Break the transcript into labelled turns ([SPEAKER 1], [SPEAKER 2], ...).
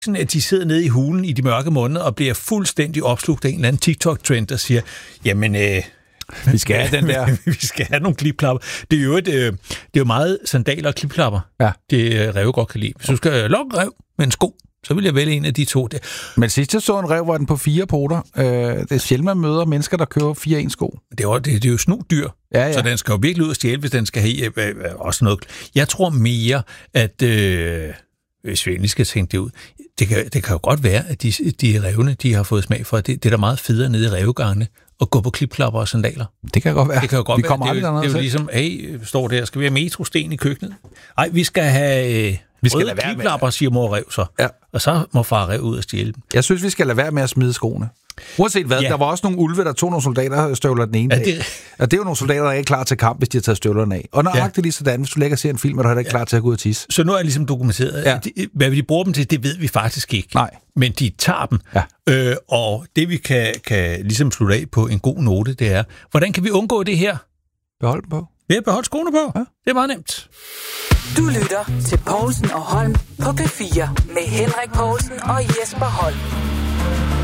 [SPEAKER 1] sådan, at de sidder nede i hulen i de mørke måneder og bliver fuldstændig opslugt af en eller anden TikTok-trend, der siger, jamen...
[SPEAKER 2] vi skal have den der.
[SPEAKER 1] Vi skal have nogle klipklapper. Det er jo meget sandaler og klipklapper, det Ræve godt kan lide. Hvis du skal lokke Ræv med en sko, så vil jeg vælge en af de to.
[SPEAKER 2] Men sidst jeg så en ræv, var den på 4 poter. Det er sjældent, man møder mennesker, der køber 4 sko.
[SPEAKER 1] Det er jo snudyr, så den skal jo virkelig ud og stjæle, hvis den skal have også noget. Jeg tror mere, at hvis vi endelig skal tænke det ud, det kan jo godt være, at de rævene, de har fået smag for, at det er da meget federe nede i rævegangene at gå på klipklapper og sandaler.
[SPEAKER 2] Det kan godt være.
[SPEAKER 1] Det kan jo godt
[SPEAKER 2] vi kommer
[SPEAKER 1] være. Det er jo ligesom, hey, står der, skal vi have metrosten i køkkenet? Nej, vi skal have røde klipklapper, siger mor Ræv så. Ja. Og så må far Ræv ud og stjæle dem.
[SPEAKER 2] Jeg synes, vi skal lade være med at smide skoene. Uanset hvad, der var også nogle ulve, der tog nogle soldaterstøvler den ene dag. Og det er jo nogle soldater, der ikke er klar til kamp, hvis de har taget støvlerne af. Og nøjagtigt lige sådan, hvis du lægger og ser en film, er du heller ikke klar til at gå ud og tisse.
[SPEAKER 1] Så nu er det ligesom dokumenteret. Hvad de bruger dem til, det ved vi faktisk ikke.
[SPEAKER 2] Nej.
[SPEAKER 1] Men de tager dem. Ja. Og det vi kan ligesom slutte af på en god note, det er, hvordan kan vi undgå det her?
[SPEAKER 2] Behold dem på.
[SPEAKER 1] Ved at beholde skoene på. Ja. Det er meget nemt.
[SPEAKER 3] Du lytter til Povlsen og Holm på P4 med Henrik Povlsen og Jesper Holm.